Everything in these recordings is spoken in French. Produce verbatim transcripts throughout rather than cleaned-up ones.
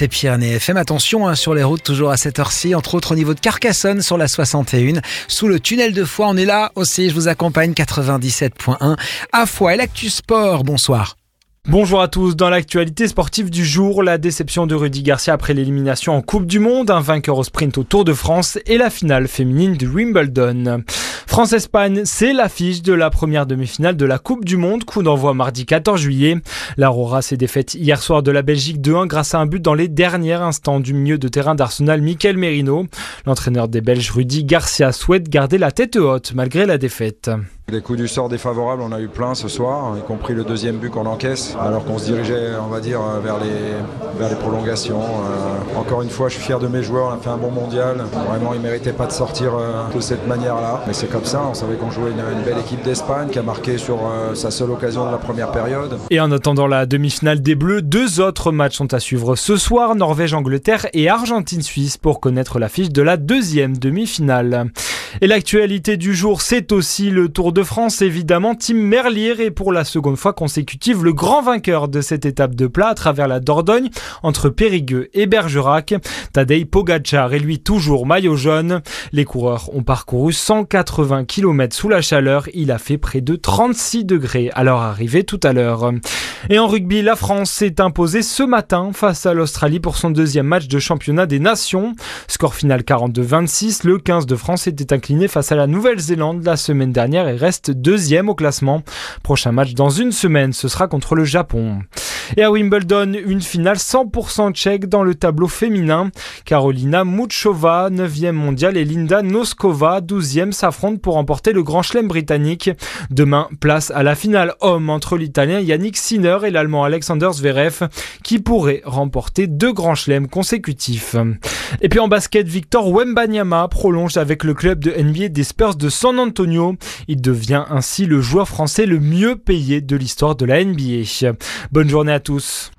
c'est Pyrénées F M. Attention hein, sur les routes, toujours à cette heure-ci, entre autres au niveau de Carcassonne sur la soixante et un. Sous le tunnel de Foix, on est là aussi, je vous accompagne, quatre-vingt-dix-sept point un. À Foix, et l'actu sport, bonsoir. Bonjour à tous. Dans l'actualité sportive du jour, la déception de Rudy Garcia après l'élimination en Coupe du Monde, un vainqueur au sprint au Tour de France et la finale féminine de Wimbledon. France-Espagne, c'est l'affiche de la première demi-finale de la Coupe du Monde, coup d'envoi mardi quatorze juillet. L'Aurora s'est défaite hier soir de la Belgique deux un grâce à un but dans les derniers instants du milieu de terrain d'Arsenal, Mikel Merino. L'entraîneur des Belges, Rudy Garcia, souhaite garder la tête haute malgré la défaite. Les coups du sort défavorables, on a eu plein ce soir, y compris le deuxième but qu'on encaisse, alors qu'on se dirigeait, on va dire, vers les, vers les prolongations. Euh, encore une fois, je suis fier de mes joueurs, on a fait un bon mondial. Vraiment, ils ne méritaient pas de sortir euh, de cette manière-là. Mais c'est comme ça, on savait qu'on jouait une, une belle équipe d'Espagne qui a marqué sur euh, sa seule occasion de la première période. Et en attendant la demi-finale des Bleus, deux autres matchs sont à suivre ce soir, Norvège-Angleterre et Argentine-Suisse pour connaître l'affiche de la deuxième demi-finale. Et l'actualité du jour, c'est aussi le Tour de France, évidemment. Tim Merlier est pour la seconde fois consécutive le grand vainqueur de cette étape de plat à travers la Dordogne, entre Périgueux et Bergerac. Tadej Pogačar est lui toujours maillot jaune. Les coureurs ont parcouru cent quatre-vingts kilomètres sous la chaleur. Il a fait près de trente-six degrés à leur arrivée tout à l'heure. Et en rugby, la France s'est imposée ce matin face à l'Australie pour son deuxième match de championnat des nations. Score final quarante-deux vingt-six, le quinze de France était incliné face à la Nouvelle-Zélande la semaine dernière et reste deuxième au classement. Prochain match dans une semaine, ce sera contre le Japon. Et à Wimbledon, une finale cent pour cent tchèque dans le tableau féminin. Karolina Muchova, neuvième mondiale, et Linda Noskova, douzième, s'affrontent pour remporter le Grand Chelem britannique. Demain, place à la finale homme entre l'Italien Yannick Sinner et l'Allemand Alexander Zverev, qui pourrait remporter deux Grands Chelems consécutifs. Et puis en basket, Victor Wembanyama prolonge avec le club de N B A des Spurs de San Antonio. Il devient ainsi le joueur français le mieux payé de l'histoire de la N B A. Bonne journée à tous.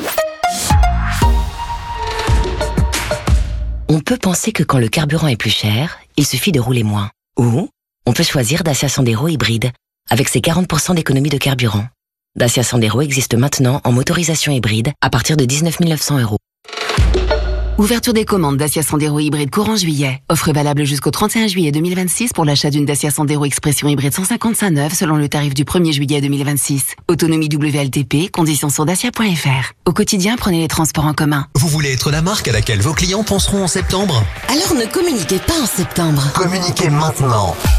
On peut penser que quand le carburant est plus cher, il suffit de rouler moins. Ou on peut choisir Dacia Sandero hybride, avec ses quarante pour cent d'économie de carburant. Dacia Sandero existe maintenant en motorisation hybride à partir de dix-neuf mille neuf cents euros. Ouverture des commandes Dacia Sandero hybride courant juillet. Offre valable jusqu'au trente et un juillet deux mille vingt-six pour l'achat d'une Dacia Sandero Expression hybride cent cinquante-cinq neuve selon le tarif du premier juillet deux mille vingt-six. Autonomie W L T P, conditions sur dacia point f r. Au quotidien, prenez les transports en commun. Vous voulez être la marque à laquelle vos clients penseront en septembre ? Alors ne communiquez pas en septembre. Communiquez maintenant.